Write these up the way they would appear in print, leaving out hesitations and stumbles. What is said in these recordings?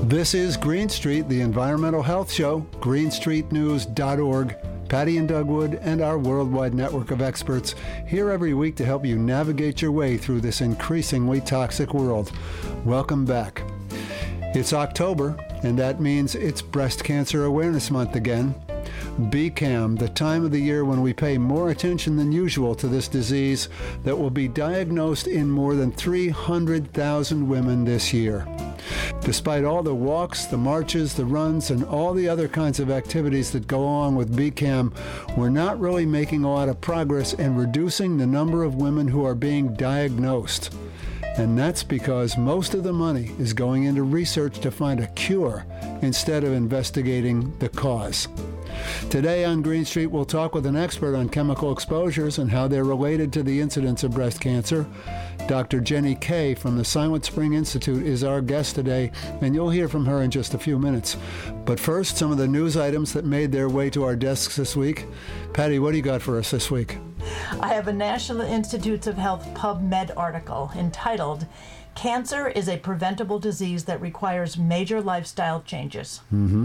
This is Green Street, the environmental health show, greenstreetnews.org. Patty and Doug Wood and our worldwide network of experts here every week to help you navigate your way through this increasingly toxic world. Welcome back. It's October, and that means it's Breast Cancer Awareness Month again. BCAM, the time of the year when we pay more attention than usual to this disease that will be diagnosed in more than 300,000 women this year. Despite all the walks, the marches, the runs, and all the other kinds of activities that go along with BCAM, we're not really making a lot of progress in reducing the number of women who are being diagnosed. And that's because most of the money is going into research to find a cure instead of investigating the cause. Today on Green Street, we'll talk with an expert on chemical exposures and how they're related to the incidence of breast cancer. Dr. Jenny Kay from the Silent Spring Institute is our guest today, and you'll hear from her in just a few minutes. But first, some of the news items that made their way to our desks this week. Patty, what do you got for us this week? I have a National Institutes of Health PubMed article entitled, "Cancer is a Preventable Disease That Requires Major Lifestyle Changes."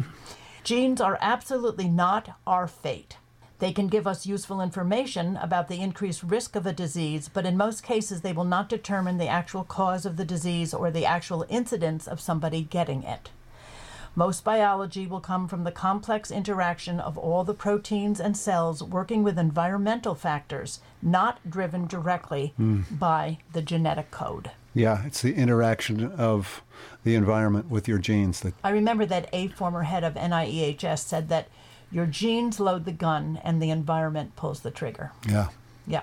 Genes are absolutely not our fate. They can give us useful information about the increased risk of a disease, but in most cases they will not determine the actual cause of the disease or the actual incidence of somebody getting it. Most biology will come from the complex interaction of all the proteins and cells working with environmental factors, not driven directly by the genetic code. Yeah, it's the interaction of the environment with your genes. I remember that a former head of NIEHS said that your genes load the gun and the environment pulls the trigger. Yeah. Yeah.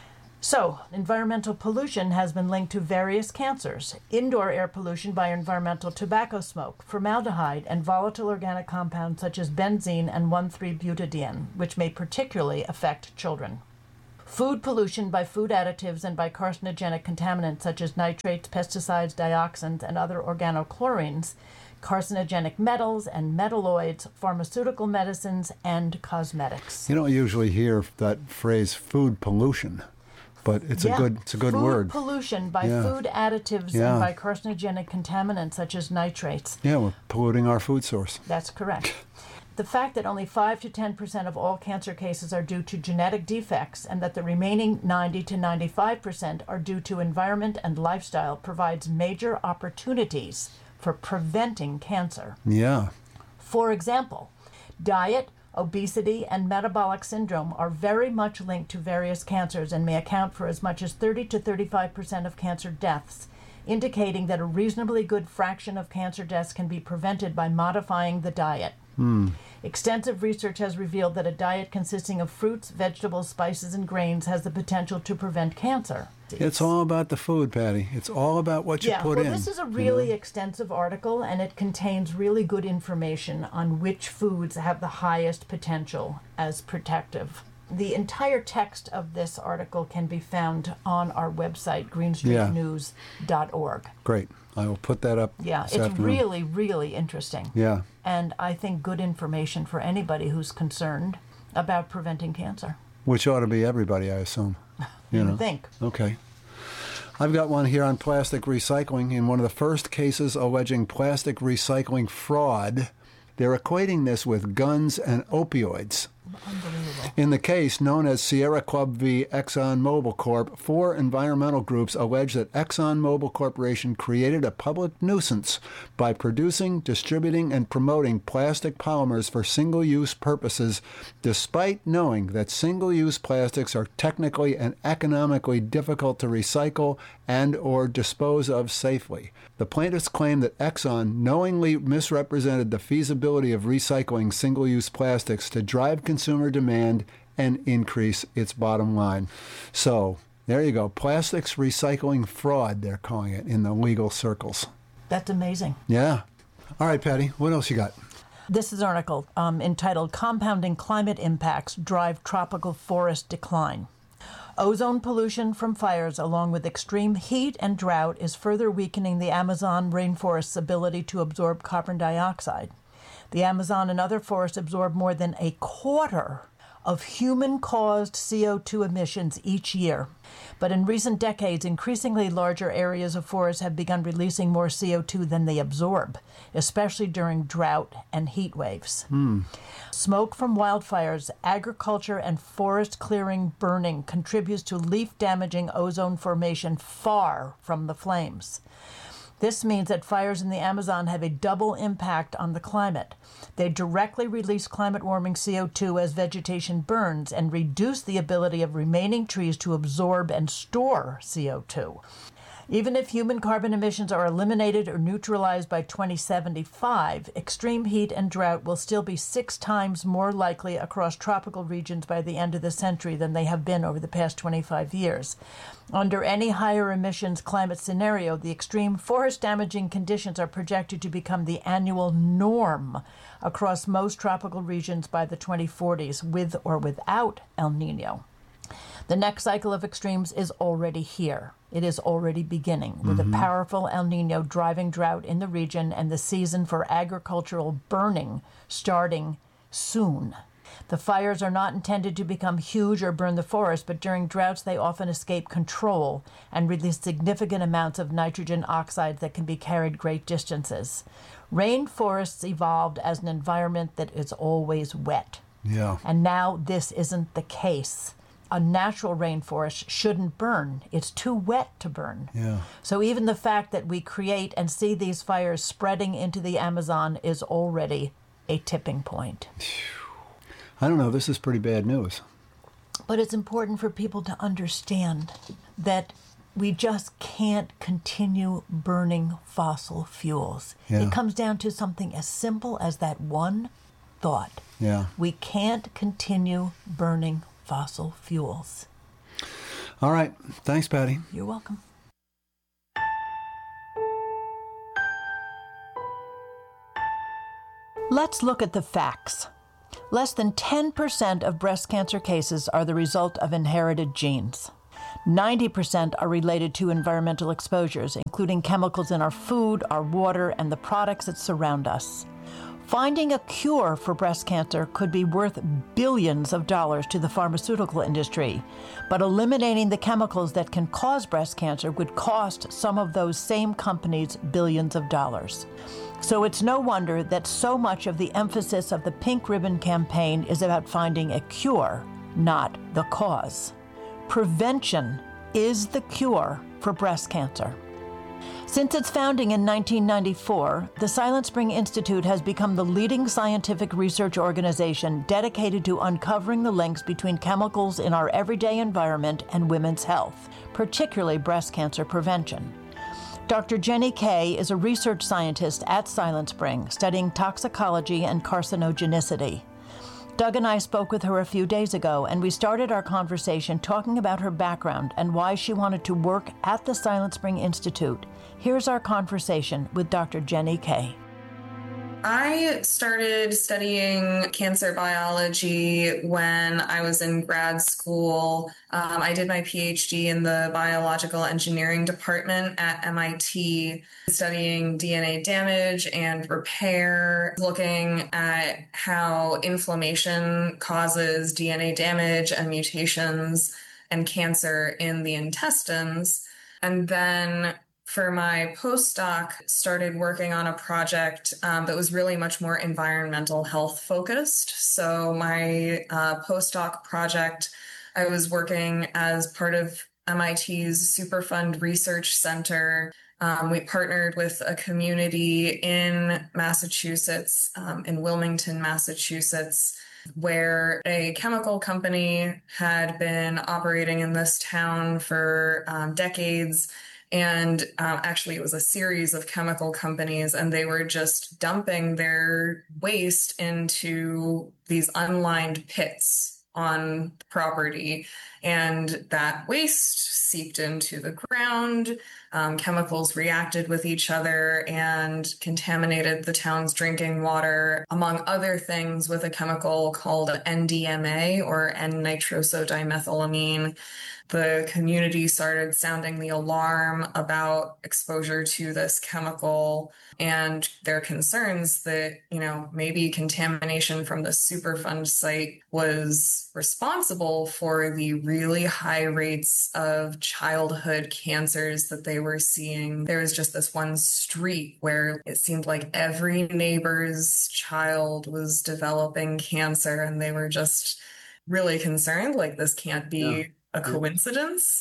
So, environmental pollution has been linked to various cancers. Indoor air pollution by environmental tobacco smoke, formaldehyde, and volatile organic compounds such as benzene and 1,3-butadiene, which may particularly affect children. Food pollution by food additives and by carcinogenic contaminants such as nitrates, pesticides, dioxins, and other organochlorines, carcinogenic metals and metalloids, pharmaceutical medicines, and cosmetics. You don't usually hear that phrase food pollution, but it's a good word. Food pollution by food additives and by carcinogenic contaminants such as nitrates. Yeah, we're polluting our food source. That's correct. The fact that only 5 to 10% of all cancer cases are due to genetic defects and that the remaining 90 to 95% are due to environment and lifestyle provides major opportunities for preventing cancer. Yeah. For example, diet, obesity, and metabolic syndrome are very much linked to various cancers and may account for as much as 30 to 35% of cancer deaths, indicating that a reasonably good fraction of cancer deaths can be prevented by modifying the diet. Extensive research has revealed that a diet consisting of fruits, vegetables, spices, and grains has the potential to prevent cancer. It's all about the food, Patty. It's all about what you put in. This is a really extensive article, and it contains really good information on which foods have the highest potential as protective. The entire text of this article can be found on our website, greenstreetnews.org. Great. I will put that up this it's afternoon. really, really interesting. Yeah. And I think good information for anybody who's concerned about preventing cancer. Which ought to be everybody, I assume. You would think. Okay. I've got one here on plastic recycling. In one of the first cases alleging plastic recycling fraud, they're equating this with guns and opioids. Unbelievable. In the case known as Sierra Club v. ExxonMobil Corp., 4 environmental groups allege that ExxonMobil Corporation created a public nuisance by producing, distributing, and promoting plastic polymers for single-use purposes, despite knowing that single-use plastics are technically and economically difficult to recycle and or dispose of safely. The plaintiffs claim that Exxon knowingly misrepresented the feasibility of recycling single-use plastics to drive consumer demand and increase its bottom line. So, there you go. Plastics recycling fraud, they're calling it in the legal circles. That's amazing. Yeah. All right, Patty, what else you got? This is an article entitled "Compounding Climate Impacts Drive Tropical Forest Decline." Ozone pollution from fires along with extreme heat and drought is further weakening the Amazon rainforest's ability to absorb carbon dioxide. The Amazon and other forests absorb more than a quarter of human-caused CO2 emissions each year. But in recent decades, increasingly larger areas of forest have begun releasing more CO2 than they absorb, especially during drought and heat waves. Smoke from wildfires, agriculture, and forest clearing burning contributes to leaf-damaging ozone formation far from the flames. This means that fires in the Amazon have a double impact on the climate. They directly release climate-warming CO2 as vegetation burns and reduce the ability of remaining trees to absorb and store CO2. Even if human carbon emissions are eliminated or neutralized by 2075, extreme heat and drought will still be 6 times more likely across tropical regions by the end of the century than they have been over the past 25 years. Under any higher emissions climate scenario, the extreme forest-damaging conditions are projected to become the annual norm across most tropical regions by the 2040s, with or without El Nino. The next cycle of extremes is already here. It is already beginning, with a powerful El Nino driving drought in the region and the season for agricultural burning starting soon. The fires are not intended to become huge or burn the forest, but during droughts they often escape control and release significant amounts of nitrogen oxides that can be carried great distances. Rainforests evolved as an environment that is always wet. Yeah. And now this isn't the case. A natural rainforest shouldn't burn. It's too wet to burn. Yeah. So even the fact that we create and see these fires spreading into the Amazon is already a tipping point. I don't know. This is pretty bad news. But it's important for people to understand that we just can't continue burning fossil fuels. Yeah. It comes down to something as simple as that one thought. Yeah. We can't continue burning fossil fuels. All right. Thanks, Patty. You're welcome. Let's look at the facts. Less than 10% of breast cancer cases are the result of inherited genes. 90% are related to environmental exposures, including chemicals in our food, our water, and the products that surround us. Finding a cure for breast cancer could be worth billions of dollars to the pharmaceutical industry, but eliminating the chemicals that can cause breast cancer would cost some of those same companies billions of dollars. So it's no wonder that so much of the emphasis of the Pink Ribbon campaign is about finding a cure, not the cause. Prevention is the cure for breast cancer. Since its founding in 1994, the Silent Spring Institute has become the leading scientific research organization dedicated to uncovering the links between chemicals in our everyday environment and women's health, particularly breast cancer prevention. Dr. Jenny Kay is a research scientist at Silent Spring, studying toxicology and carcinogenicity. Doug and I spoke with her a few days ago, and we started our conversation talking about her background and why she wanted to work at the Silent Spring Institute. Here's our conversation with Dr. Jenny Kay. I started studying cancer biology when I was in grad school. I did my PhD in the biological engineering department at MIT, studying DNA damage and repair, looking at how inflammation causes DNA damage and mutations and cancer in the intestines. And then for my postdoc, started working on a project that was really much more environmental health focused. So my postdoc project, I was working as part of MIT's Superfund Research Center. We partnered with a community in Massachusetts, in Wilmington, Massachusetts, where a chemical company had been operating in this town for decades. And actually, it was a series of chemical companies, and they were just dumping their waste into these unlined pits on property. And that waste seeped into the ground, chemicals reacted with each other and contaminated the town's drinking water, among other things, with a chemical called NDMA, or N-nitrosodimethylamine. The community started sounding the alarm about exposure to this chemical and their concerns that, maybe contamination from the Superfund site was responsible for the really high rates of childhood cancers that they were seeing. There was just this one street where it seemed like every neighbor's child was developing cancer, and they were just really concerned, like, this can't be a coincidence.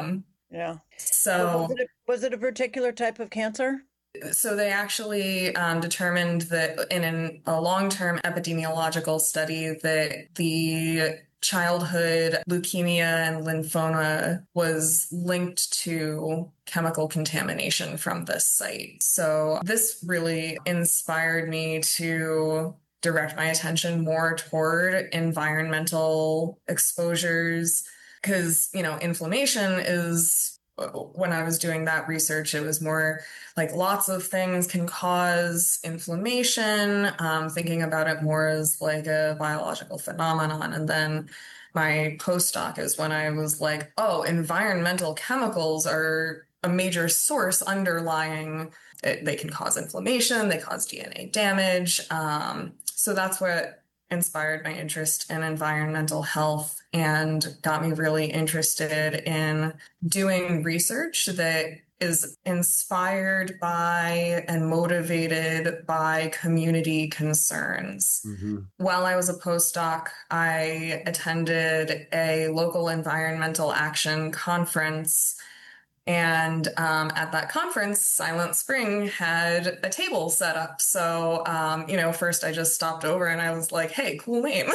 So was it a particular type of cancer? So they actually determined that in a long-term epidemiological study that the childhood leukemia and lymphoma was linked to chemical contamination from this site. So this really inspired me to direct my attention more toward environmental exposures, because, inflammation is, when I was doing that research, it was more like lots of things can cause inflammation, thinking about it more as like a biological phenomenon. And then my postdoc is when I was like, oh, environmental chemicals are a major source underlying it. They can cause inflammation, they cause DNA damage. So that's what inspired my interest in environmental health and got me really interested in doing research that is inspired by and motivated by community concerns. Mm-hmm. While I was a postdoc, I attended a local environmental action conference. And at that conference, Silent Spring had a table set up. So, first I just stopped over and I was like, hey, cool name.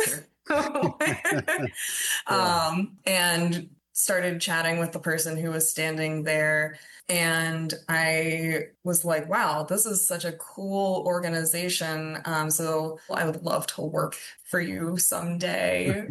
And started chatting with the person who was standing there. And I was like, wow, this is such a cool organization. So I would love to work for you someday.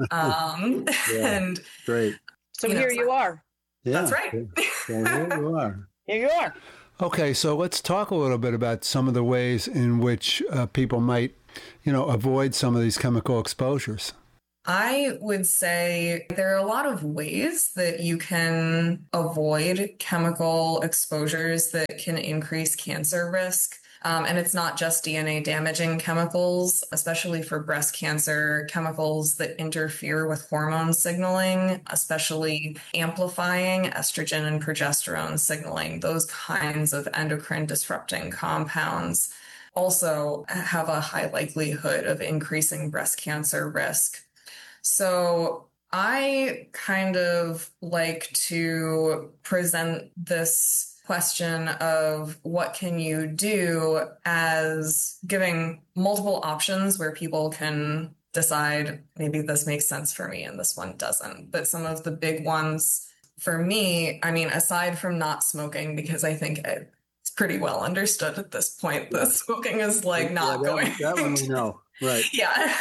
And great. So here you are. Yeah, that's right. So here you are. Here you are. Okay, so let's talk a little bit about some of the ways in which people might, avoid some of these chemical exposures. I would say there are a lot of ways that you can avoid chemical exposures that can increase cancer risk. And it's not just DNA damaging chemicals, especially for breast cancer, chemicals that interfere with hormone signaling, especially amplifying estrogen and progesterone signaling. Those kinds of endocrine disrupting compounds also have a high likelihood of increasing breast cancer risk. So I kind of like to present this question of what can you do as giving multiple options where people can decide maybe this makes sense for me and this one doesn't. But some of the big ones for me, aside from not smoking, because I think it's pretty well understood at this point that smoking is not going. That one we know, right? Yeah.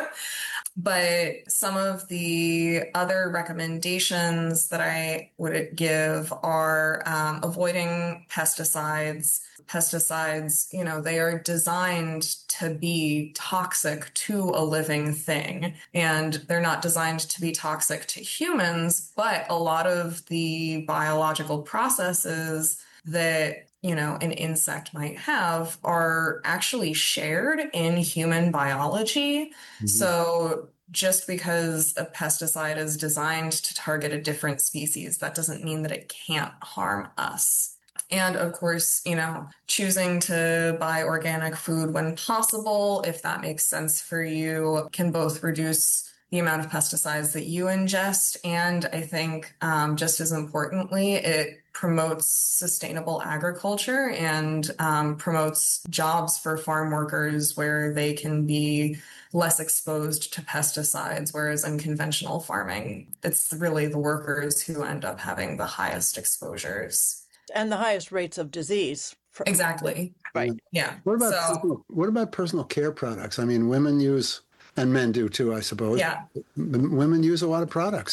But some of the other recommendations that I would give are avoiding pesticides. Pesticides, they are designed to be toxic to a living thing, and they're not designed to be toxic to humans, but a lot of the biological processes that an insect might have are actually shared in human biology. Mm-hmm. So just because a pesticide is designed to target a different species, that doesn't mean that it can't harm us. And of course, choosing to buy organic food when possible, if that makes sense for you, can both reduce the amount of pesticides that you ingest. And I think just as importantly, it promotes sustainable agriculture and promotes jobs for farm workers where they can be less exposed to pesticides, whereas in conventional farming, it's really the workers who end up having the highest exposures. And the highest rates of disease. Exactly. Right. Yeah. What about personal care products? Women use, and men do too, I suppose. Yeah. Women use a lot of products.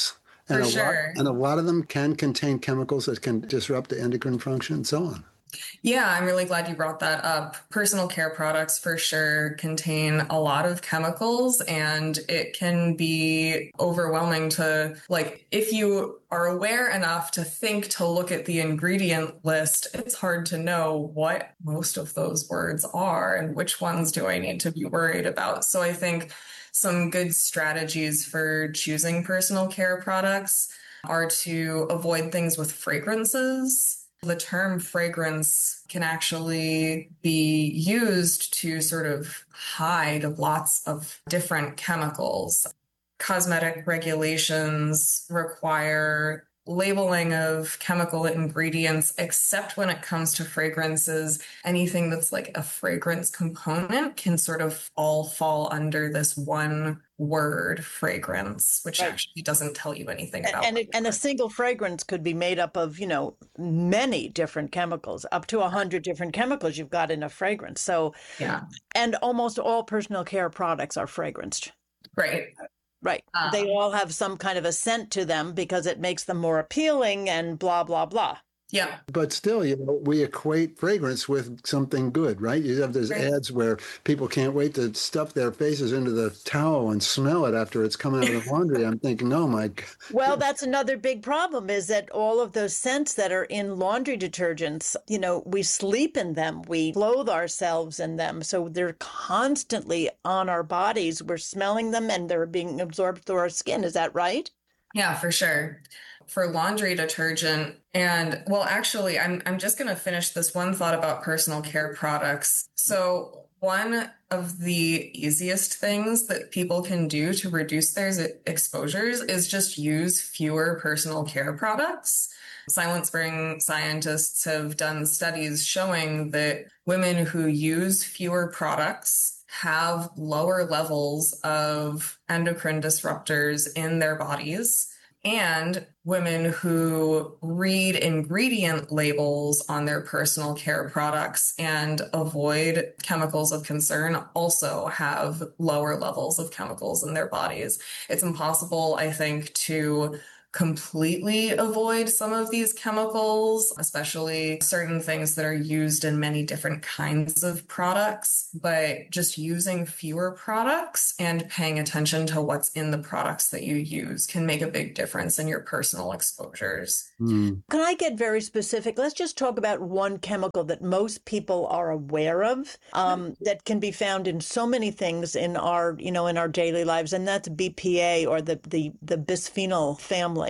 For And sure. a lot of them can contain chemicals that can disrupt the endocrine function and so on. Yeah, I'm really glad you brought that up. Personal care products for sure contain a lot of chemicals, and it can be overwhelming to, like, if you are aware enough to think to look at the ingredient list, it's hard to know what most of those words are and which ones do I need to be worried about. So I think some good strategies for choosing personal care products are to avoid things with fragrances. The term fragrance can actually be used to sort of hide lots of different chemicals. Cosmetic regulations require labeling of chemical ingredients, except when it comes to fragrances. Anything that's like a fragrance component can sort of all fall under this one word, fragrance, which Right. actually doesn't tell you anything about And a single fragrance could be made up of, many different chemicals, up to 100 different chemicals you've got in a fragrance. So, Yeah, and almost all personal care products are fragranced. right. Right. They all have some kind of a scent to them because it makes them more appealing and blah, blah, blah. Yeah. But still, we equate fragrance with something good, right? You have those ads where people can't wait to stuff their faces into the towel and smell it after it's come out of the laundry. I'm thinking, oh my God. Well, that's another big problem is that all of those scents that are in laundry detergents, we sleep in them, we clothe ourselves in them. So they're constantly on our bodies. We're smelling them and they're being absorbed through our skin. Is that right? Yeah, for sure. For laundry detergent, and well, actually, I'm just going to finish this one thought about personal care products. So one of the easiest things that people can do to reduce their exposures is just use fewer personal care products. Silent Spring scientists have done studies showing that women who use fewer products have lower levels of endocrine disruptors in their bodies. And women who read ingredient labels on their personal care products and avoid chemicals of concern also have lower levels of chemicals in their bodies. It's impossible, I think, to completely avoid some of these chemicals, especially certain things that are used in many different kinds of products, but just using fewer products and paying attention to what's in the products that you use can make a big difference in your personal exposures. Mm. Can I get very specific? Let's just talk about one chemical that most people are aware of, that can be found in so many things in our, in our daily lives, and that's BPA or the bisphenol family.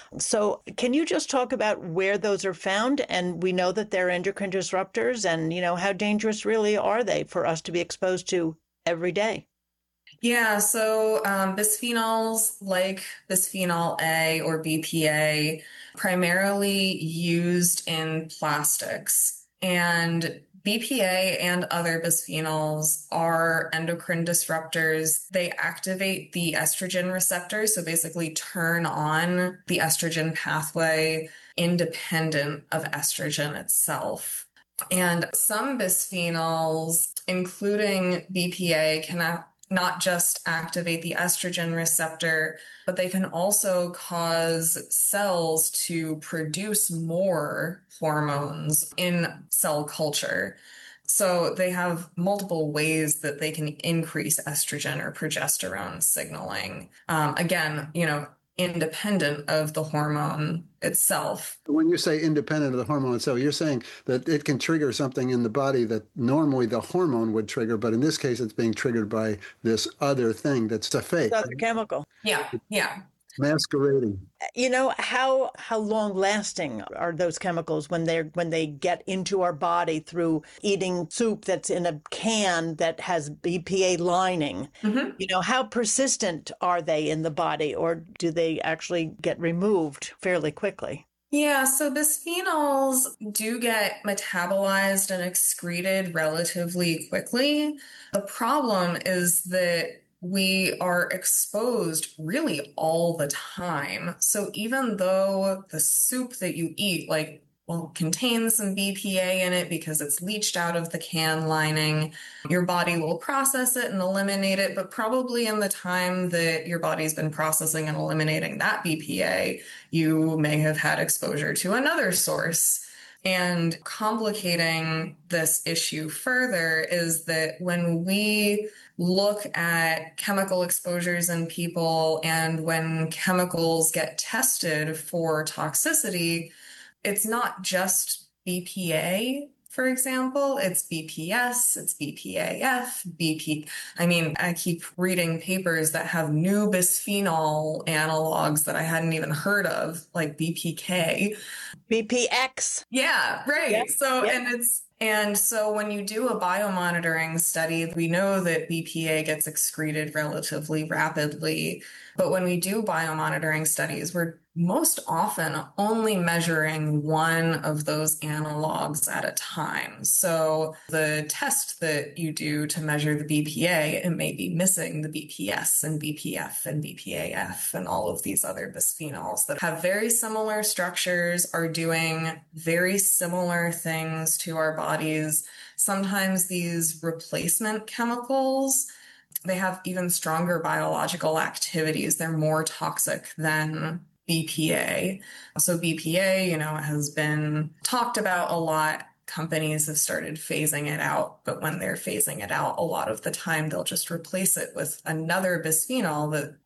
So can you just talk about where those are found? And we know that they're endocrine disruptors and, how dangerous really are they for us to be exposed to every day? Yeah, so bisphenols like bisphenol A or BPA, primarily used in plastics. And BPA and other bisphenols are endocrine disruptors. They activate the estrogen receptor, so basically turn on the estrogen pathway independent of estrogen itself. And some bisphenols, including BPA, can not just activate the estrogen receptor, but they can also cause cells to produce more hormones in cell culture. So they have multiple ways that they can increase estrogen or progesterone signaling. Again, independent of the hormone itself. When you say independent of the hormone itself, you're saying that it can trigger something in the body that normally the hormone would trigger, but in this case, it's being triggered by this other thing that's a fake. That's a chemical. Yeah. Masquerading. How long lasting are those chemicals when they get into our body through eating soup that's in a can that has BPA lining? Mm-hmm. How persistent are they in the body, or do they actually get removed fairly quickly? Yeah, so bisphenols do get metabolized and excreted relatively quickly. The problem is that we are exposed really all the time. So even though the soup that you eat, like will contain some BPA in it because it's leached out of the can lining. Your body will process it and eliminate it, but probably in the time that your body's been processing and eliminating that BPA, you may have had exposure to another source. And complicating this issue further is that when we look at chemical exposures in people and when chemicals get tested for toxicity, it's not just BPA, for example, it's BPS, it's BPAF, I keep reading papers that have new bisphenol analogs that I hadn't even heard of, like BPK. BPX. Yeah, right. Yep. So, Yep. and so when you do a biomonitoring study, we know that BPA gets excreted relatively rapidly. But when we do biomonitoring studies, we're most often only measuring one of those analogs at a time. So the test that you do to measure the BPA, it may be missing the BPS and BPF and BPAF and all of these other bisphenols that have very similar structures, are doing very similar things to our bodies. Sometimes these replacement chemicals, they have even stronger biological activities. They're more toxic than BPA. So BPA, has been talked about a lot. Companies have started phasing it out, but when they're phasing it out, a lot of the time they'll just replace it with another bisphenol that,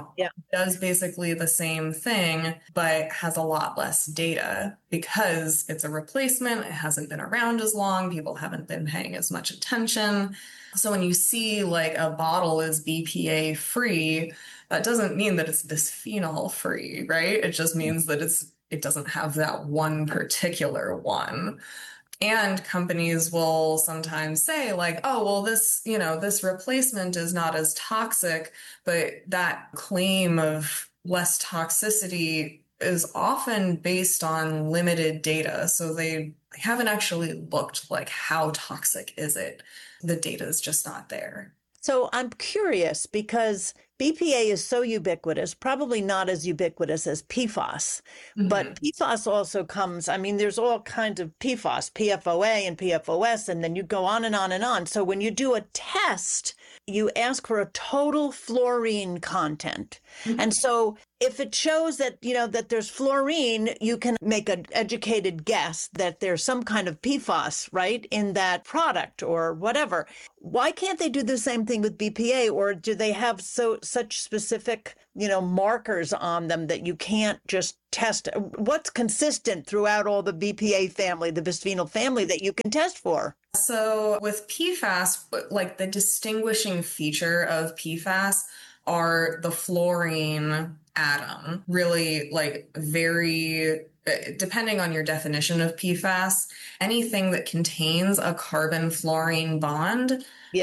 does basically the same thing, but has a lot less data because it's a replacement. It hasn't been around as long. People haven't been paying as much attention. So when you see like a bottle is BPA free, that doesn't mean that it's bisphenol free, right? It just means that it doesn't have that one particular one. And companies will sometimes say like, oh, well, this replacement is not as toxic, but that claim of less toxicity is often based on limited data. So they haven't actually looked like how toxic is it. The data is just not there. So I'm curious because BPA is so ubiquitous, probably not as ubiquitous as PFAS, but PFAS also comes, there's all kinds of PFAS, PFOA and PFOS, and then you go on and on and on. So when you do a test, you ask for a total fluorine content. And so if it shows that, that there's fluorine, you can make an educated guess that there's some kind of PFAS, right, in that product or whatever. Why can't they do the same thing with BPA, or do they have such specific, markers on them that you can't just test? What's consistent throughout all the BPA family, the bisphenol family that you can test for? So with PFAS, like the distinguishing feature of PFAS are the fluorine atom, really like very, depending on your definition of PFAS, anything that contains a carbon-fluorine bond,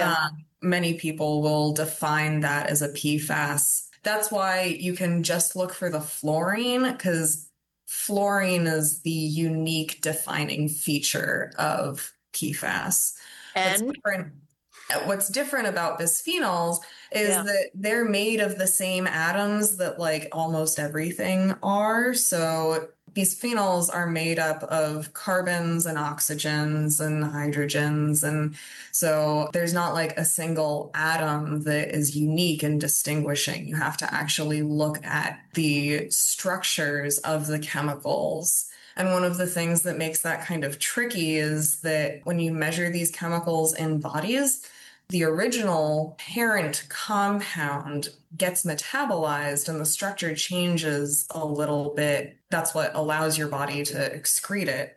many people will define that as a PFAS. That's why you can just look for the fluorine, because fluorine is the unique defining feature of PFAS. And what's different about bisphenols is that they're made of the same atoms that like almost everything are. So bisphenols are made up of carbons and oxygens and hydrogens. And so there's not like a single atom that is unique and distinguishing. You have to actually look at the structures of the chemicals. And one of the things that makes that kind of tricky is that when you measure these chemicals in bodies, the original parent compound gets metabolized and the structure changes a little bit. That's what allows your body to excrete it.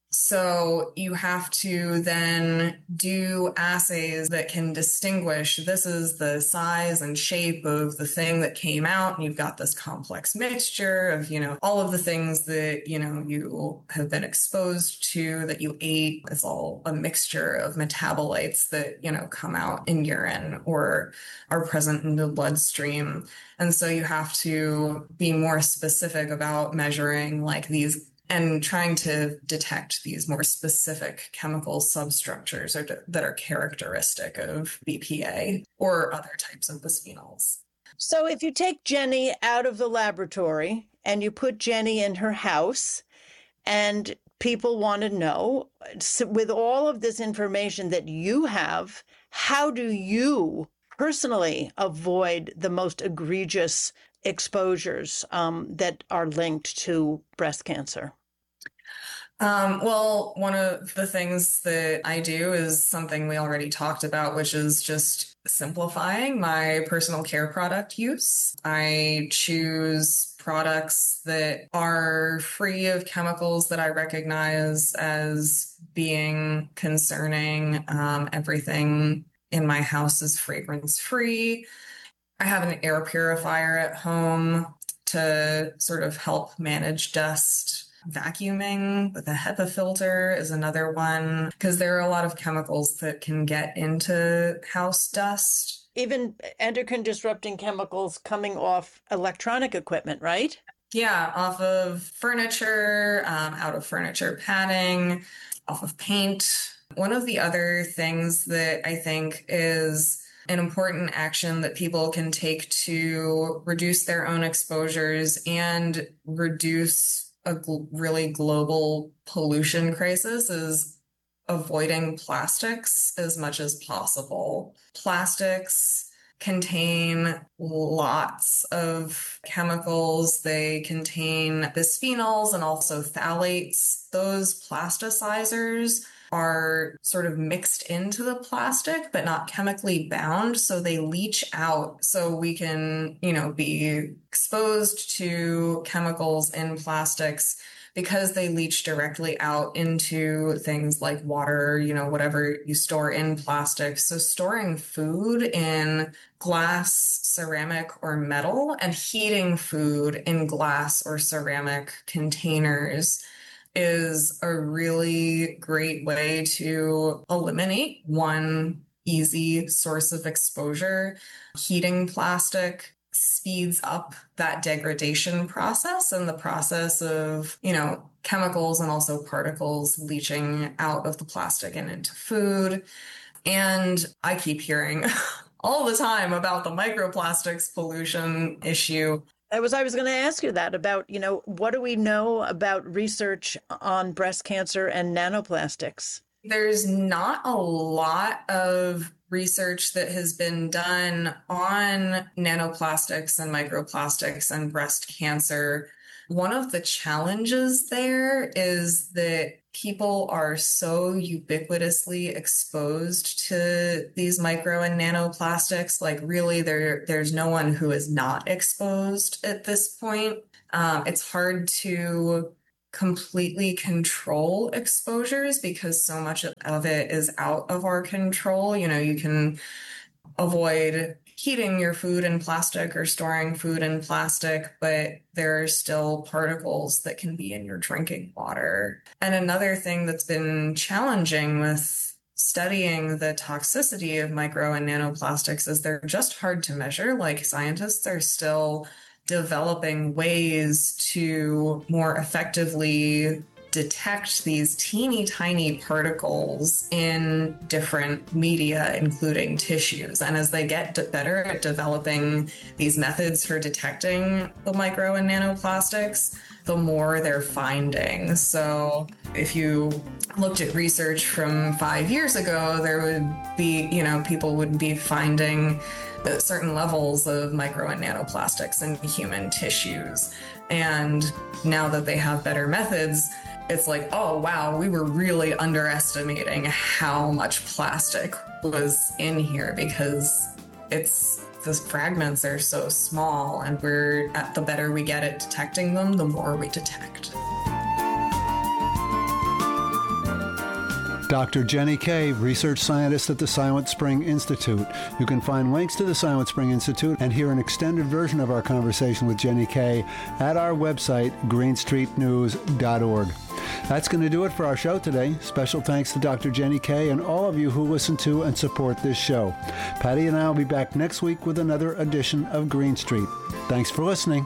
So you have to then do assays that can distinguish this is the size and shape of the thing that came out. And you've got this complex mixture of, all of the things that, you have been exposed to, that you ate. It's all a mixture of metabolites that, come out in urine or are present in the bloodstream. And so you have to be more specific about measuring like these and trying to detect these more specific chemical substructures that are characteristic of BPA or other types of bisphenols. So if you take Jenny out of the laboratory and you put Jenny in her house and people want to know, with all of this information that you have, how do you personally avoid the most egregious exposures that are linked to breast cancer? Well, one of the things that I do is something we already talked about, which is just simplifying my personal care product use. I choose products that are free of chemicals that I recognize as being concerning. Everything in my house is fragrance-free. I have an air purifier at home to sort of help manage dust. Vacuuming with a HEPA filter is another one, because there are a lot of chemicals that can get into house dust. Even endocrine disrupting chemicals coming off electronic equipment, right? Yeah, off of furniture, out of furniture padding, off of paint. One of the other things that I think is an important action that people can take to reduce their own exposures and reduce a really global pollution crisis is avoiding plastics as much as possible. Plastics contain lots of chemicals. They contain bisphenols and also phthalates. Those plasticizers are sort of mixed into the plastic, but not chemically bound. So they leach out. So we can, be exposed to chemicals in plastics because they leach directly out into things like water, whatever you store in plastic. So storing food in glass, ceramic, or metal, and heating food in glass or ceramic containers is a really great way to eliminate one easy source of exposure. Heating plastic speeds up that degradation process and the process of, chemicals and also particles leaching out of the plastic and into food. And I keep hearing all the time about the microplastics pollution issue. I was going to ask you that about, what do we know about research on breast cancer and nanoplastics? There's not a lot of research that has been done on nanoplastics and microplastics and breast cancer. One of the challenges there is that people are so ubiquitously exposed to these micro and nanoplastics. Like really, there's no one who is not exposed at this point. It's hard to completely control exposures because so much of it is out of our control. You can avoid heating your food in plastic or storing food in plastic, but there are still particles that can be in your drinking water. And another thing that's been challenging with studying the toxicity of micro and nanoplastics is they're just hard to measure. Like scientists are still developing ways to more effectively detect these teeny tiny particles in different media, including tissues. And as they get better at developing these methods for detecting the micro and nanoplastics, the more they're finding. So if you looked at research from 5 years ago, there would be, people would be finding certain levels of micro and nanoplastics in human tissues. And now that they have better methods, it's like, oh, wow, we were really underestimating how much plastic was in here because the fragments are so small, and the better we get at detecting them, the more we detect. Dr. Jenny Kay, research scientist at the Silent Spring Institute. You can find links to the Silent Spring Institute and hear an extended version of our conversation with Jenny Kay at our website, greenstreetnews.org. That's going to do it for our show today. Special thanks to Dr. Jenny Kay and all of you who listen to and support this show. Patty and I will be back next week with another edition of Green Street. Thanks for listening.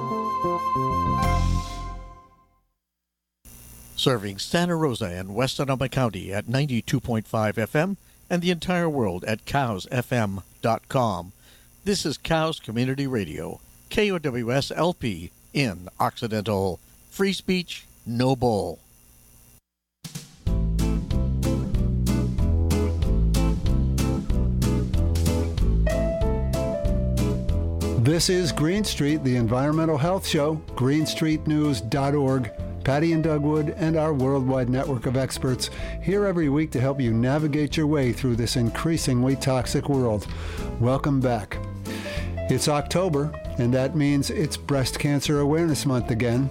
Serving Santa Rosa and West Sonoma County at 92.5 FM and the entire world at cowsfm.com. This is Cows Community Radio, KOWS-LP in Occidental. Free speech, no bull. This is Green Street, the Environmental Health Show, greenstreetnews.org. Patty and Doug Wood and our worldwide network of experts here every week to help you navigate your way through this increasingly toxic world. Welcome back. It's October, and that means it's Breast Cancer Awareness Month again.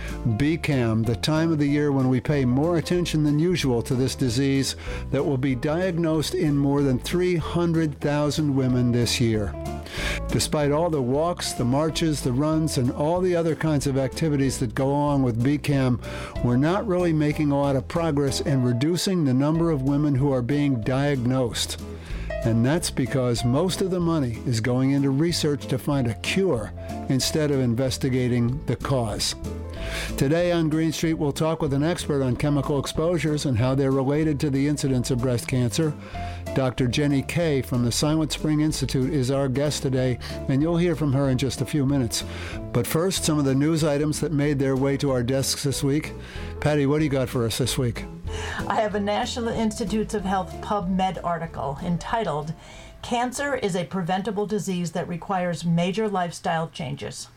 BCAM, the time of the year when we pay more attention than usual to this disease that will be diagnosed in more than 300,000 women this year. Despite all the walks, the marches, the runs, and all the other kinds of activities that go along with BCAM, we're not really making a lot of progress in reducing the number of women who are being diagnosed. And that's because most of the money is going into research to find a cure instead of investigating the cause. Today on Green Street, we'll talk with an expert on chemical exposures and how they're related to the incidence of breast cancer. Dr. Jenny Kay from the Silent Spring Institute is our guest today, and you'll hear from her in just a few minutes. But first, some of the news items that made their way to our desks this week. Patty, what do you got for us this week? I have a National Institutes of Health PubMed article entitled, Cancer is a Preventable Disease That Requires Major Lifestyle Changes.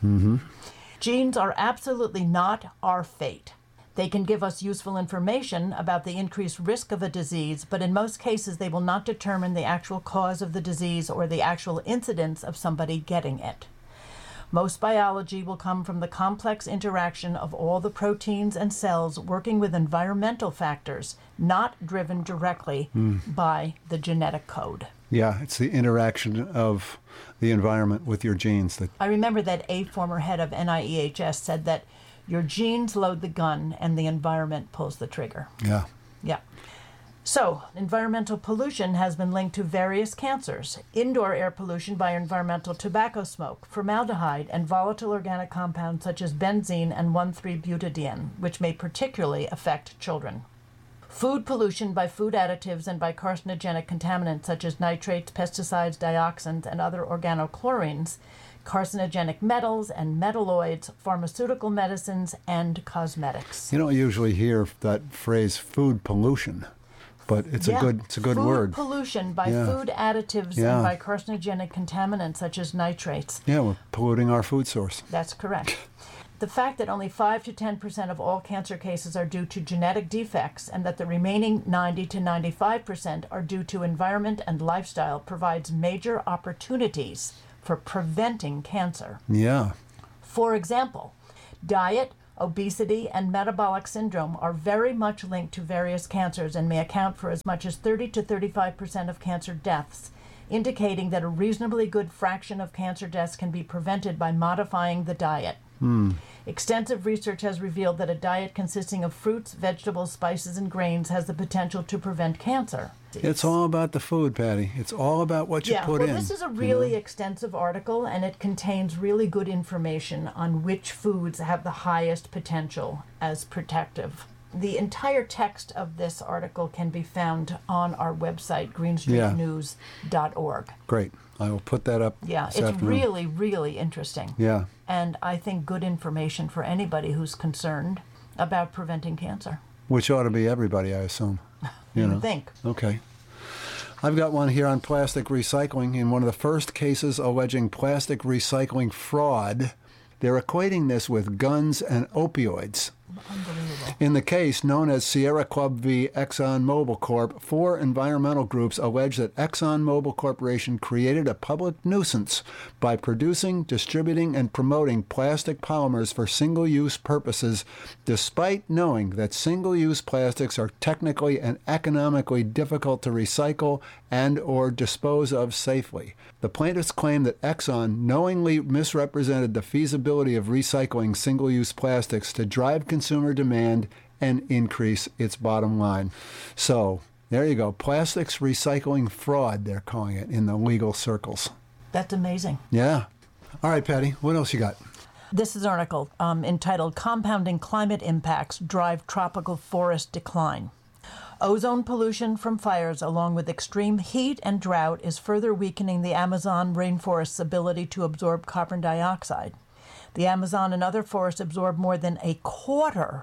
Genes are absolutely not our fate. They can give us useful information about the increased risk of a disease, but in most cases they will not determine the actual cause of the disease or the actual incidence of somebody getting it. Most biology will come from the complex interaction of all the proteins and cells working with environmental factors, not driven directly by the genetic code. Yeah, it's the interaction of the environment with your genes. I remember that a former head of NIEHS said that your genes load the gun and the environment pulls the trigger. Yeah. Yeah. So, environmental pollution has been linked to various cancers. Indoor air pollution by environmental tobacco smoke, formaldehyde, and volatile organic compounds such as benzene and 1,3-butadiene, which may particularly affect children. Food pollution by food additives and by carcinogenic contaminants such as nitrates, pesticides, dioxins, and other organochlorines, carcinogenic metals and metalloids, pharmaceutical medicines, and cosmetics. You don't usually hear that phrase food pollution, but it's a good word. Food pollution by food additives and by carcinogenic contaminants such as nitrates. Yeah, we're polluting our food source. That's correct. The fact that only 5 to 10% of all cancer cases are due to genetic defects and that the remaining 90 to 95% are due to environment and lifestyle provides major opportunities for preventing cancer. Yeah. For example, diet, obesity, and metabolic syndrome are very much linked to various cancers and may account for as much as 30 to 35% of cancer deaths, indicating that a reasonably good fraction of cancer deaths can be prevented by modifying the diet. Extensive research has revealed that a diet consisting of fruits, vegetables, spices, and grains has the potential to prevent cancer. It's all about the food, Patty. It's all about what you put in. This is a really extensive article, and it contains really good information on which foods have the highest potential as protective. The entire text of this article can be found on our website, greenstreetnews.org. Great. I will put that up this afternoon. Really, really interesting. Yeah. And I think good information for anybody who's concerned about preventing cancer. Which ought to be everybody, I assume. You would think. Okay. I've got one here on plastic recycling. In one of the first cases alleging plastic recycling fraud, they're equating this with guns and opioids. Unbelievable. In the case known as Sierra Club v. ExxonMobil Corp., 4 environmental groups allege that ExxonMobil Corporation created a public nuisance by producing, distributing, and promoting plastic polymers for single-use purposes, despite knowing that single-use plastics are technically and economically difficult to recycle and or dispose of safely. The plaintiffs claim that Exxon knowingly misrepresented the feasibility of recycling single-use plastics to drive consumer demand and increase its bottom line. So, there you go. Plastics recycling fraud, they're calling it in the legal circles. That's amazing. Yeah. All right, Patty, what else you got? This is an article entitled Compounding Climate Impacts Drive Tropical Forest Decline. Ozone pollution from fires, along with extreme heat and drought, is further weakening the Amazon rainforest's ability to absorb carbon dioxide. The Amazon and other forests absorb more than a quarter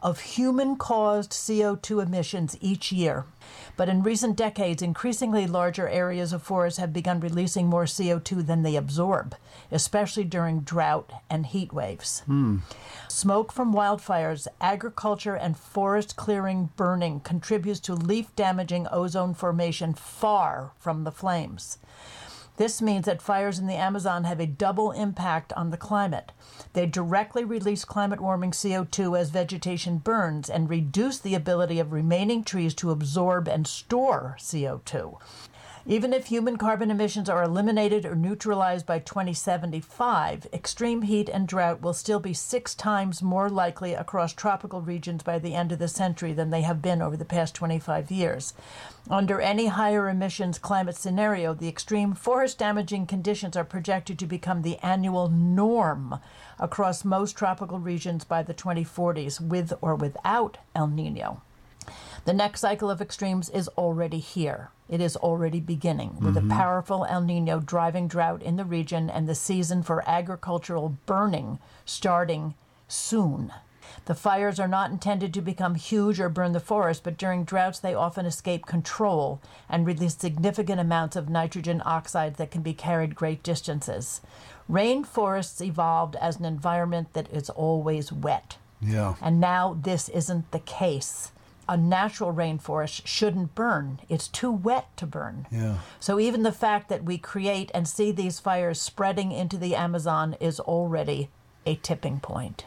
of human-caused CO2 emissions each year. But in recent decades, increasingly larger areas of forest have begun releasing more CO2 than they absorb, especially during drought and heat waves. Smoke from wildfires, agriculture, and forest clearing burning contributes to leaf-damaging ozone formation far from the flames. This means that fires in the Amazon have a double impact on the climate. They directly release climate-warming CO2 as vegetation burns and reduce the ability of remaining trees to absorb and store CO2. Even if human carbon emissions are eliminated or neutralized by 2075, extreme heat and drought will still be 6 times more likely across tropical regions by the end of the century than they have been over the past 25 years. Under any higher emissions climate scenario, the extreme forest-damaging conditions are projected to become the annual norm across most tropical regions by the 2040s, with or without El Nino. The next cycle of extremes is already here. It is already beginning, with a powerful El Nino driving drought in the region and the season for agricultural burning starting soon. The fires are not intended to become huge or burn the forest, but during droughts they often escape control and release significant amounts of nitrogen oxides that can be carried great distances. Rainforests evolved as an environment that is always wet. Yeah. And now this isn't the case. A natural rainforest shouldn't burn. It's too wet to burn. Yeah. So even the fact that we create and see these fires spreading into the Amazon is already a tipping point.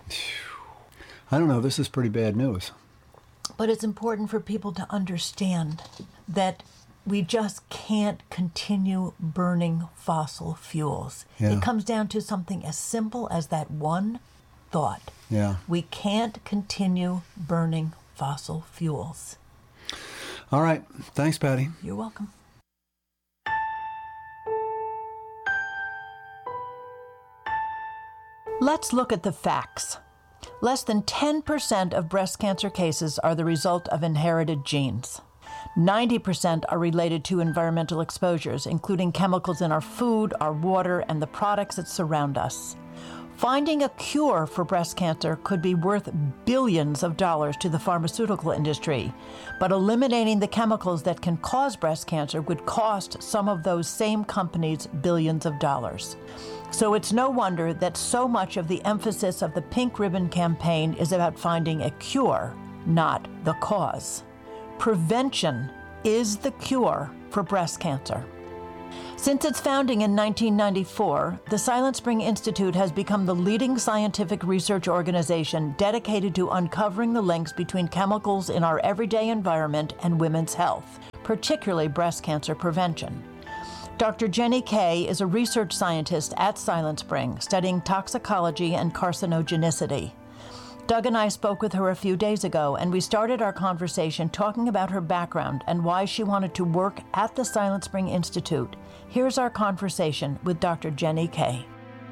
I don't know. This is pretty bad news. But it's important for people to understand that we just can't continue burning fossil fuels. Yeah. It comes down to something as simple as that one thought. Yeah. We can't continue burning fossil fuels. All right. Thanks, Patty. You're welcome. Let's look at the facts. Less than 10% of breast cancer cases are the result of inherited genes. 90% are related to environmental exposures, including chemicals in our food, our water, and the products that surround us. Finding a cure for breast cancer could be worth billions of dollars to the pharmaceutical industry, but eliminating the chemicals that can cause breast cancer would cost some of those same companies billions of dollars. So it's no wonder that so much of the emphasis of the Pink Ribbon campaign is about finding a cure, not the cause. Prevention is the cure for breast cancer. Since its founding in 1994, the Silent Spring Institute has become the leading scientific research organization dedicated to uncovering the links between chemicals in our everyday environment and women's health, particularly breast cancer prevention. Dr. Jenny Kay is a research scientist at Silent Spring, studying toxicology and carcinogenicity. Doug and I spoke with her a few days ago, and we started our conversation talking about her background and why she wanted to work at the Silent Spring Institute. Here's our conversation with Dr. Jenny Kay.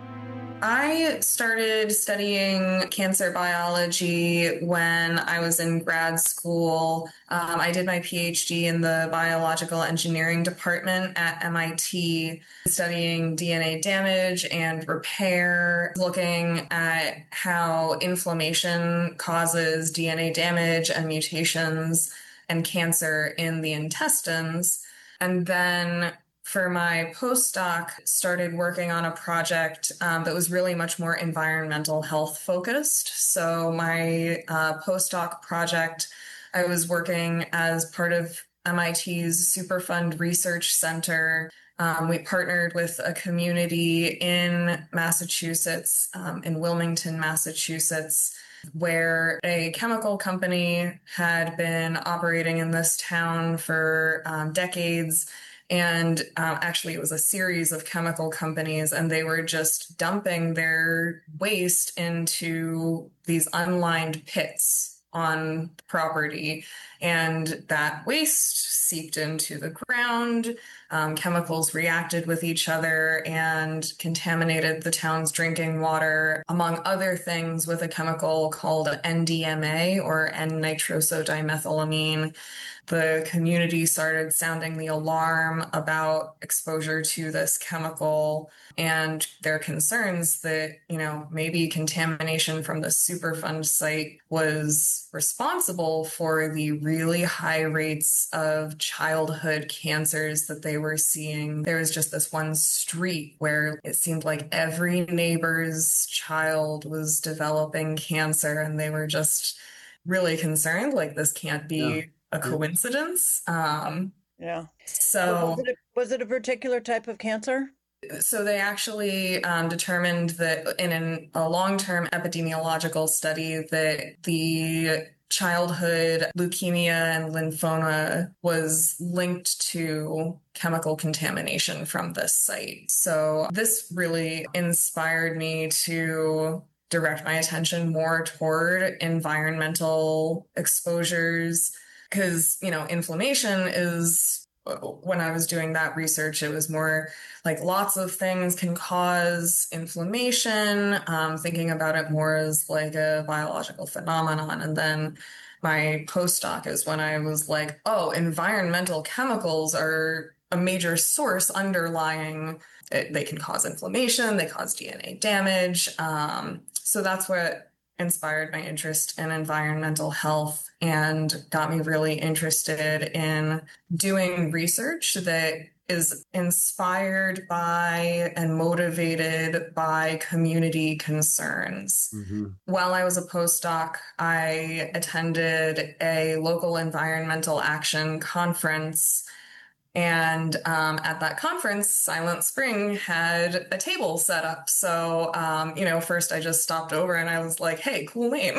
I started studying cancer biology when I was in grad school. I did my PhD in the biological engineering department at MIT, studying DNA damage and repair, looking at how inflammation causes DNA damage and mutations and cancer in the intestines. And then for my postdoc, started working on a project that was really much more environmental health focused. So my postdoc project, I was working as part of MIT's Superfund Research Center. We partnered with a community in Massachusetts, in Wilmington, Massachusetts, where a chemical company had been operating in this town for decades. And actually, it was a series of chemical companies, and they were just dumping their waste into these unlined pits on the property. And that waste seeped into the ground. Chemicals reacted with each other and contaminated the town's drinking water, among other things, with a chemical called NDMA, or N-nitrosodimethylamine. the community started sounding the alarm about exposure to this chemical and their concerns that, maybe contamination from the Superfund site was responsible for the really high rates of childhood cancers that they were seeing. There was just this one street where it seemed like every neighbor's child was developing cancer, and they were just really concerned, like, this can't be a coincidence. So was it a particular type of cancer? So they actually determined that in a long-term epidemiological study that the childhood leukemia and lymphoma was linked to chemical contamination from this site. So this really inspired me to direct my attention more toward environmental exposures, because, inflammation is, when I was doing that research, it was more like lots of things can cause inflammation, thinking about it more as like a biological phenomenon. And then my postdoc is when I was like, oh, environmental chemicals are a major source underlying it. They can cause inflammation, they cause DNA damage. So that's what inspired my interest in environmental health and got me really interested in doing research that is inspired by and motivated by community concerns. Mm-hmm. While I was a postdoc, I attended a local environmental action conference. And at that conference, Silent Spring had a table set up. So, first I just stopped over and I was like, hey, cool name.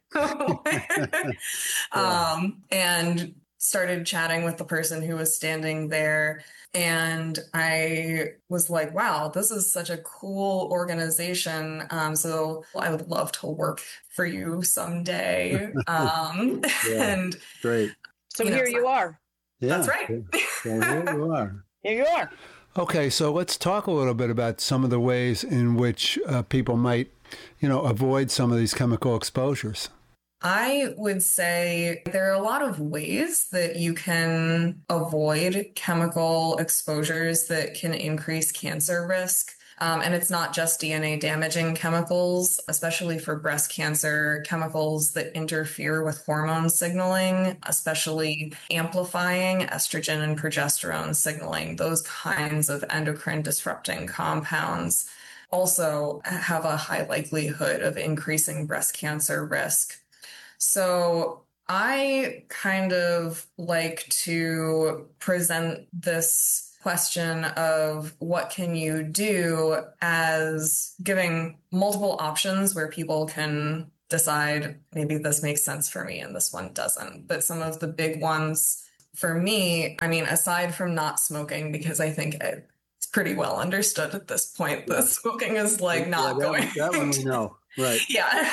And started chatting with the person who was standing there. And I was like, wow, this is such a cool organization. So I would love to work for you someday. And great. So here you are. Yeah, that's right. Well, here you are. Here you are. Okay, so let's talk a little bit about some of the ways in which people might, avoid some of these chemical exposures. I would say there are a lot of ways that you can avoid chemical exposures that can increase cancer risk. And it's not just DNA damaging chemicals, especially for breast cancer, chemicals that interfere with hormone signaling, especially amplifying estrogen and progesterone signaling. Those kinds of endocrine disrupting compounds also have a high likelihood of increasing breast cancer risk. So I kind of like to present this question of what can you do as giving multiple options where people can decide maybe this makes sense for me and this one doesn't. But some of the big ones for me, aside from not smoking, because I think it's pretty well understood at this point that smoking is not going. That one we know, right? Yeah.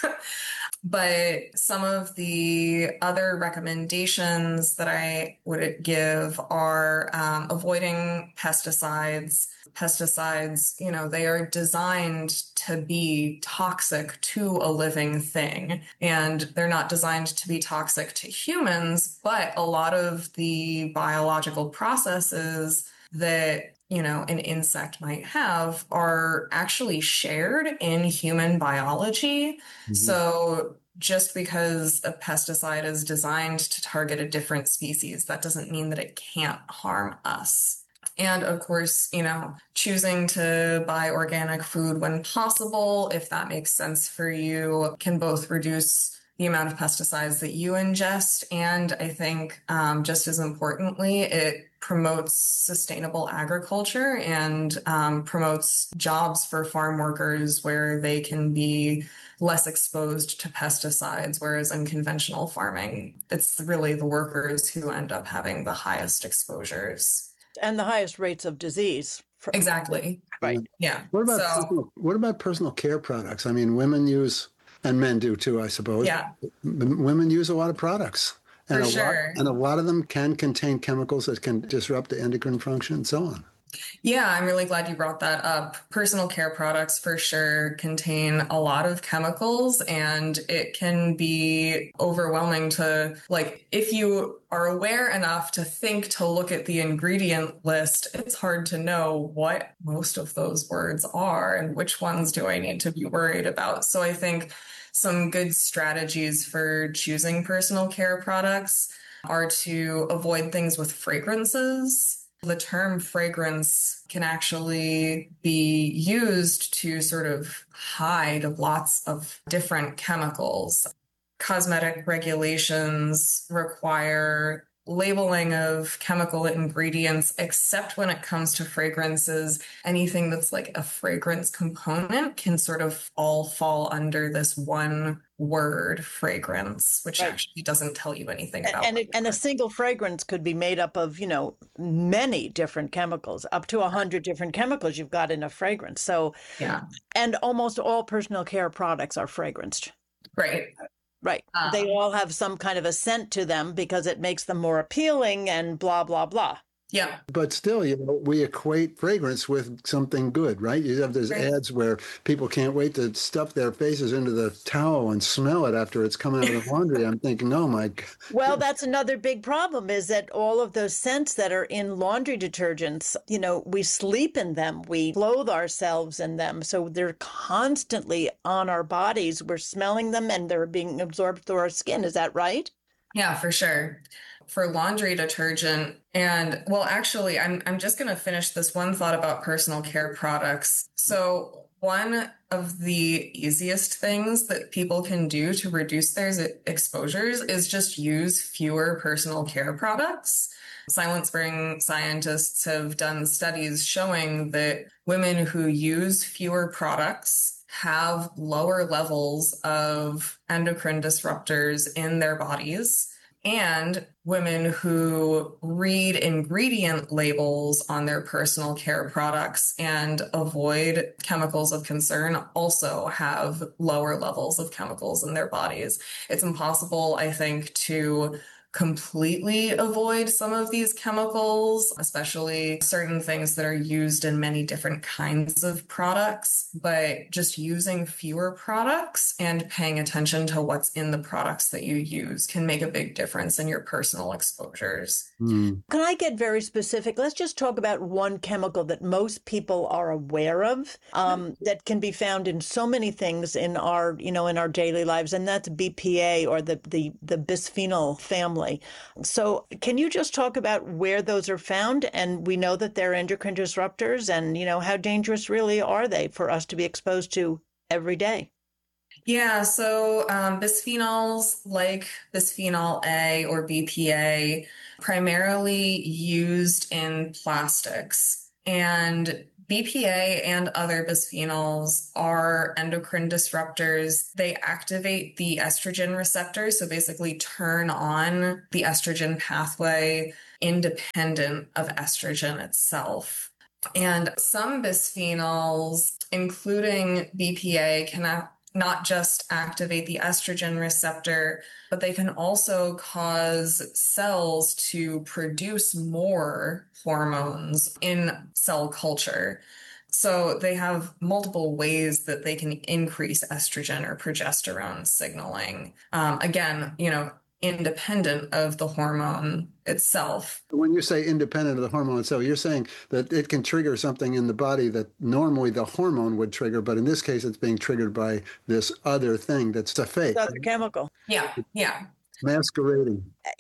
But some of the other recommendations that I would give are avoiding pesticides. Pesticides, they are designed to be toxic to a living thing, and they're not designed to be toxic to humans, but a lot of the biological processes that an insect might have are actually shared in human biology. Mm-hmm. So just because a pesticide is designed to target a different species, that doesn't mean that it can't harm us. And of course, choosing to buy organic food when possible, if that makes sense for you, can both reduce the amount of pesticides that you ingest. And I think just as importantly, it promotes sustainable agriculture and promotes jobs for farm workers where they can be less exposed to pesticides, whereas in conventional farming, it's really the workers who end up having the highest exposures. And the highest rates of disease. Exactly. Right. Yeah. What about personal care products? Women use, and men do too, I suppose. Yeah. Women use a lot of products. And For sure. A lot of them can contain chemicals that can disrupt the endocrine function and so on. Yeah, I'm really glad you brought that up. Personal care products for sure contain a lot of chemicals, and it can be overwhelming to, like, if you are aware enough to think to look at the ingredient list, it's hard to know what most of those words are and which ones do I need to be worried about. So I think some good strategies for choosing personal care products are to avoid things with fragrances. The term fragrance can actually be used to sort of hide lots of different chemicals. Cosmetic regulations require labeling of chemical ingredients, except when it comes to fragrances. Anything that's like a fragrance component can sort of all fall under this one word, fragrance, which Right. actually doesn't tell you anything about And a single fragrance could be made up of, many different chemicals, up to 100 different chemicals you've got in a fragrance. So, Yeah, and almost all personal care products are fragranced. right. Right. They all have some kind of a scent to them because it makes them more appealing and blah, blah, blah. Yeah. But still, we equate fragrance with something good, right? You have those ads where people can't wait to stuff their faces into the towel and smell it after it's come out of the laundry. I'm thinking, oh my God. Well, that's another big problem is that all of those scents that are in laundry detergents, we sleep in them, we clothe ourselves in them. So they're constantly on our bodies. We're smelling them and they're being absorbed through our skin. Is that right? Yeah, for sure. For laundry detergent, and well, actually, I'm just going to finish this one thought about personal care products. So one of the easiest things that people can do to reduce their exposures is just use fewer personal care products. Silent Spring scientists have done studies showing that women who use fewer products have lower levels of endocrine disruptors in their bodies. And women who read ingredient labels on their personal care products and avoid chemicals of concern also have lower levels of chemicals in their bodies. It's impossible, I think, to completely avoid some of these chemicals, especially certain things that are used in many different kinds of products, but just using fewer products and paying attention to what's in the products that you use can make a big difference in your personal exposures. Can I get very specific? Let's just talk about one chemical that most people are aware of, that can be found in so many things in our, in our daily lives, and that's BPA, or the bisphenol family. So can you just talk about where those are found? And we know that they're endocrine disruptors, and, how dangerous really are they for us to be exposed to every day? Yeah, so bisphenols like bisphenol A or BPA, primarily used in plastics. And BPA and other bisphenols are endocrine disruptors. They activate the estrogen receptor, so basically turn on the estrogen pathway independent of estrogen itself. And some bisphenols, including BPA, can not just activate the estrogen receptor, but they can also cause cells to produce more hormones in cell culture. So they have multiple ways that they can increase estrogen or progesterone signaling. Again, independent of the hormone itself. When you say independent of the hormone itself, you're saying that it can trigger something in the body that normally the hormone would trigger, but in this case, it's being triggered by this other thing that's a fake. Other chemical. Yeah. Masquerading.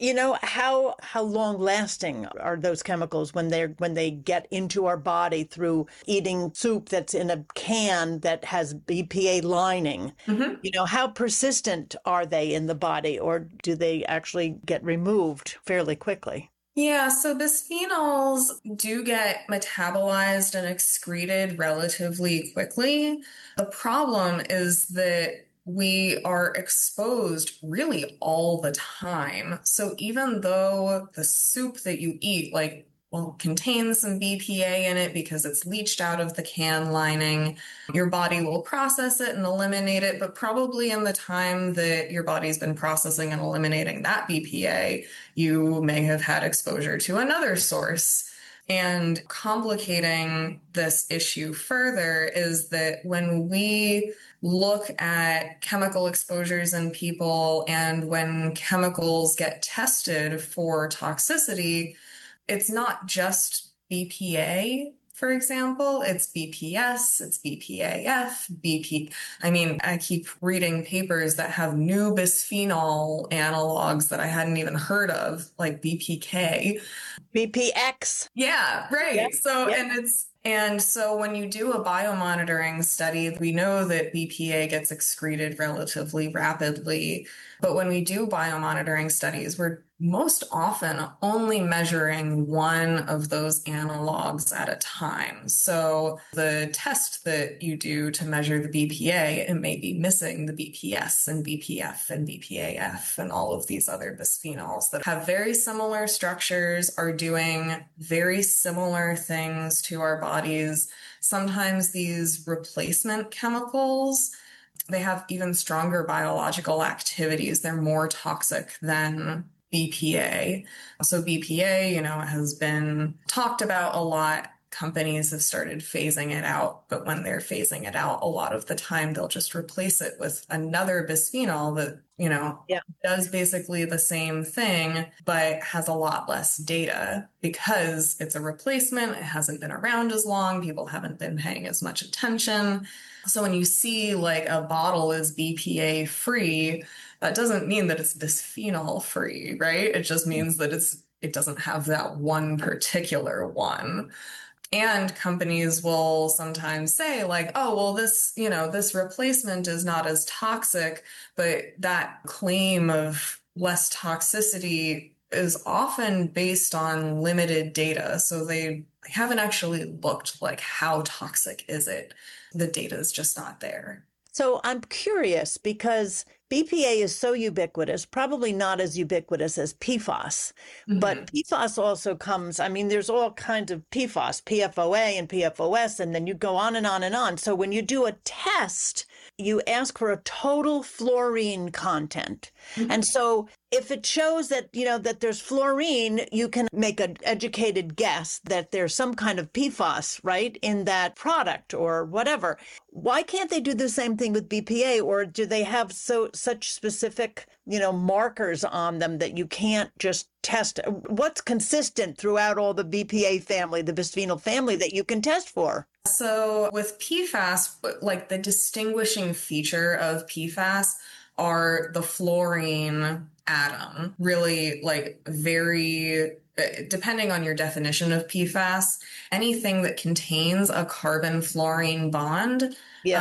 How long lasting are those chemicals when they get into our body through eating soup that's in a can that has BPA lining? Mm-hmm. How persistent are they in the body, or do they actually get removed fairly quickly? Yeah, so bisphenols do get metabolized and excreted relatively quickly. The problem is that we are exposed really all the time. So even though the soup that you eat, contains some BPA in it because it's leached out of the can lining, your body will process it and eliminate it. But probably in the time that your body's been processing and eliminating that BPA, you may have had exposure to another source. And complicating this issue further is that when we look at chemical exposures in people and when chemicals get tested for toxicity, it's not just BPA, for example, it's BPS, it's BPAF, I keep reading papers that have new bisphenol analogs that I hadn't even heard of, like BPK. BPX. Yeah, right. Yep. So, Yep. and so when you do a biomonitoring study, we know that BPA gets excreted relatively rapidly. But when we do biomonitoring studies, we're most often only measuring one of those analogs at a time. So the test that you do to measure the BPA, it may be missing the BPS and BPF and BPAF and all of these other bisphenols that have very similar structures, are doing very similar things to our bodies. Sometimes these replacement chemicals, they have even stronger biological activities. They're more toxic than BPA. So BPA, has been talked about a lot. Companies have started phasing it out, but when they're phasing it out, a lot of the time they'll just replace it with another bisphenol that, does basically the same thing, but has a lot less data because it's a replacement. It hasn't been around as long. People haven't been paying as much attention. So when you see like a bottle is BPA free, that doesn't mean that it's bisphenol free, right? It just means that it doesn't have that one particular one. And companies will sometimes say like, oh, well, this replacement is not as toxic, but that claim of less toxicity is often based on limited data. So they haven't actually looked like how toxic is it. The data is just not there. So I'm curious because BPA is so ubiquitous, probably not as ubiquitous as PFAS, but PFAS also comes, there's all kinds of PFAS, PFOA and PFOS, and then you go on and on and on. So when you do a test, you ask for a total fluorine content. And so if it shows that, that there's fluorine, you can make an educated guess that there's some kind of PFAS, right, in that product or whatever. Why can't they do the same thing with BPA, or do they have such specific, markers on them that you can't just test? What's consistent throughout all the BPA family, the bisphenol family that you can test for? So with PFAS, like the distinguishing feature of PFAS are the fluorine atom, really like very, depending on your definition of PFAS, anything that contains a carbon-fluorine bond,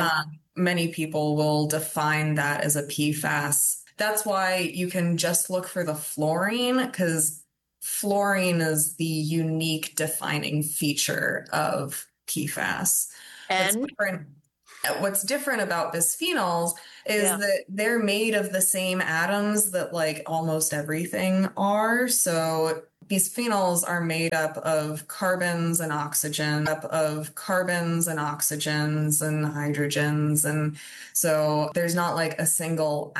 many people will define that as a PFAS. That's why you can just look for the fluorine, because fluorine is the unique defining feature of PFAS. And what's different about bisphenols is that they're made of the same atoms that like almost everything are. So bisphenols are made up of carbons and oxygens and hydrogens. And so there's not like a single